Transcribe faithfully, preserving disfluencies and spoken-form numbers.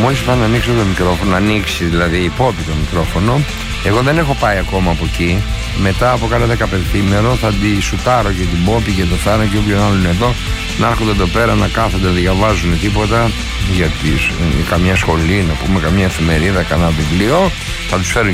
Μόλις πάνε να ανοίξω το μικρόφωνο, να ανοίξει δηλαδή υπόπι το μικρόφωνο. Εγώ δεν έχω πάει ακόμα από εκεί. Μετά από κάνα δεκαπενθήμερο θα τη σουτάρω και την Πόπη και το Θάνα και όποιον άλλον εδώ να έρχονται εδώ πέρα να κάθονται, να διαβάζουν τίποτα για τις, καμιά σχολή, να πούμε καμιά εφημερίδα, κανένα βιβλίο. Θα τους φέρω